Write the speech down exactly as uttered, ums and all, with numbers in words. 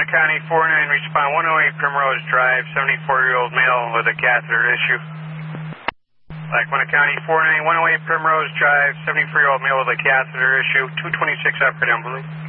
Lackawanna County four nine, respond one oh eight Primrose Drive, seventy-four-year-old male with a catheter issue. Lackawanna County four nine, one oh eight Primrose Drive, seventy-four-year-old male with a catheter issue, two twenty-six upgrade ambulance.